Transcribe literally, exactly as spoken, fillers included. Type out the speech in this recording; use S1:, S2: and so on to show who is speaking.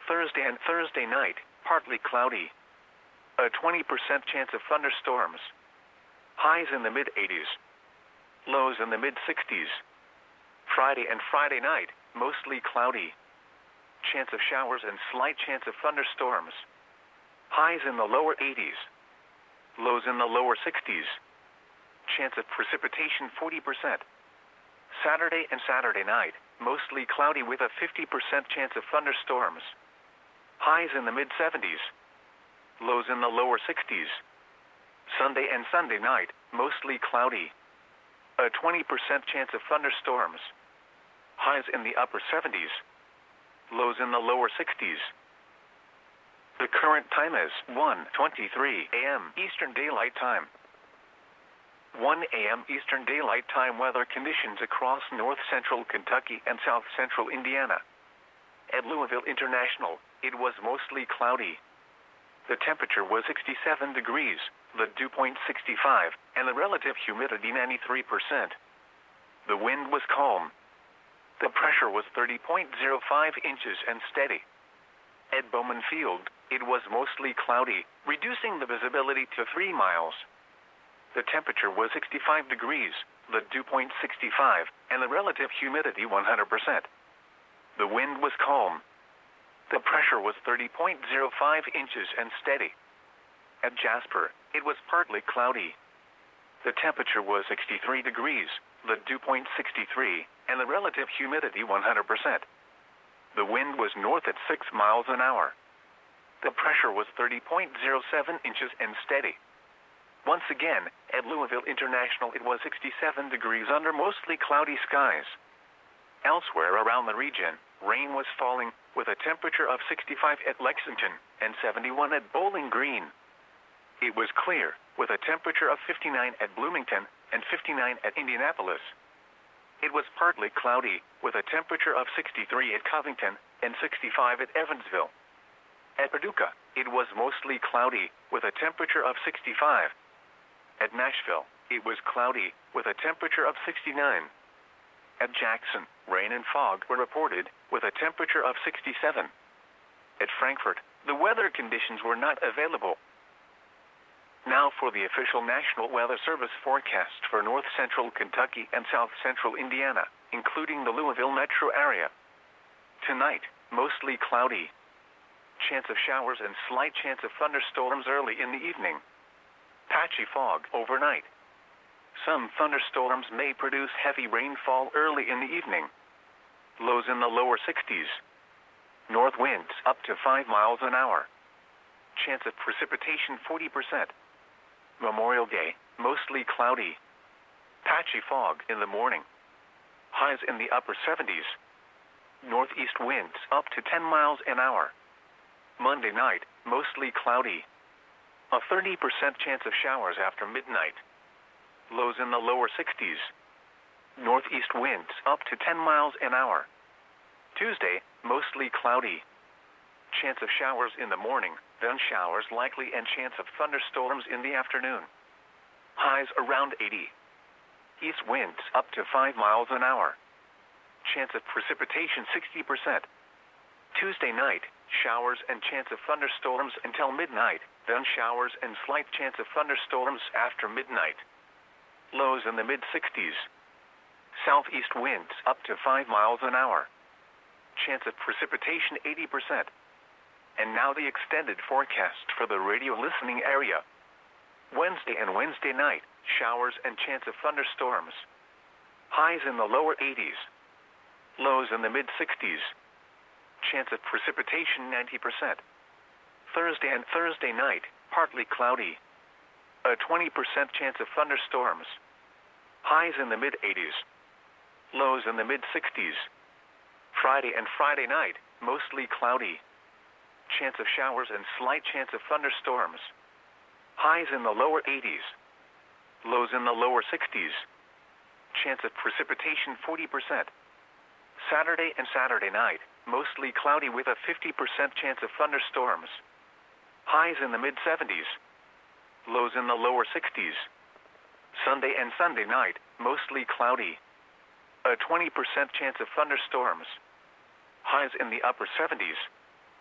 S1: Thursday and Thursday night, partly cloudy. A twenty percent chance of thunderstorms. Highs in the mid eighties. Lows in the mid sixties. Friday and Friday night, mostly cloudy. Chance of showers and slight chance of thunderstorms. Highs in the lower eighties. Lows in the lower sixties. Chance of precipitation forty percent. Saturday and Saturday night, mostly cloudy with a fifty percent chance of thunderstorms. Highs in the mid seventies. Lows in the lower sixties. Sunday and Sunday night, mostly cloudy. A twenty percent chance of thunderstorms. Highs in the upper seventies. Lows in the lower sixties. The current time is one twenty-three a m Eastern Daylight Time. one a m Eastern Daylight Time weather conditions across north-central Kentucky and south-central Indiana. At Louisville International, it was mostly cloudy. The temperature was sixty-seven degrees, the dew point sixty-five, and the relative humidity ninety-three percent. The wind was calm. The pressure was thirty point zero five inches and steady. At Bowman Field, it was mostly cloudy, reducing the visibility to three miles. The temperature was sixty-five degrees, the dew point sixty-five, and the relative humidity one hundred percent. The wind was calm. The pressure was thirty point zero five inches and steady. At Jasper, it was partly cloudy. The temperature was sixty-three degrees, the dew point sixty-three, and the relative humidity one hundred percent. The wind was north at six miles an hour. The pressure was thirty point zero seven inches and steady. Once again, at Louisville International it was sixty-seven degrees under mostly cloudy skies. Elsewhere around the region, rain was falling, with a temperature of sixty-five at Lexington and seventy-one at Bowling Green. It was clear, with a temperature of fifty-nine at Bloomington and fifty-nine at Indianapolis. It was partly cloudy, with a temperature of sixty-three at Covington and sixty-five at Evansville. At Paducah, it was mostly cloudy, with a temperature of sixty-five. At Nashville, it was cloudy, with a temperature of sixty-nine. At Jackson, rain and fog were reported, with a temperature of sixty-seven. At Frankfort, the weather conditions were not available. Now for the official National Weather Service forecast for north-central Kentucky and south-central Indiana, including the Louisville metro area. Tonight, mostly cloudy. Chance of showers and slight chance of thunderstorms early in the evening. Patchy fog overnight. Some thunderstorms may produce heavy rainfall early in the evening. Lows in the lower sixties. North winds up to five miles an hour. Chance of precipitation forty percent. Memorial Day, mostly cloudy. Patchy fog in the morning. Highs in the upper seventies. Northeast winds up to ten miles an hour. Monday night, mostly cloudy. A thirty percent chance of showers after midnight. Lows in the lower sixties. Northeast winds up to ten miles an hour. Tuesday, mostly cloudy. Chance of showers in the morning, then showers likely and chance of thunderstorms in the afternoon. Highs around eighty. East winds up to five miles an hour. Chance of precipitation sixty percent. Tuesday night, showers and chance of thunderstorms until midnight, then showers and slight chance of thunderstorms after midnight. Lows in the mid sixties. Southeast winds up to five miles an hour. Chance of precipitation eighty percent. And now the extended forecast for the radio listening area. Wednesday and Wednesday night, showers and chance of thunderstorms. Highs in the lower eighties. Lows in the mid sixties. Chance of precipitation ninety percent. Thursday and Thursday night, partly cloudy. A twenty percent chance of thunderstorms. Highs in the mid eighties. Lows in the mid sixties. Friday and Friday night, mostly cloudy. Chance of showers and slight chance of thunderstorms. Highs in the lower eighties. Lows in the lower sixties. Chance of precipitation forty percent. Saturday and Saturday night, mostly cloudy with a fifty percent chance of thunderstorms. Highs in the mid seventies. Lows in the lower sixties. Sunday and Sunday night, mostly cloudy. A twenty percent chance of thunderstorms. Highs in the upper seventies.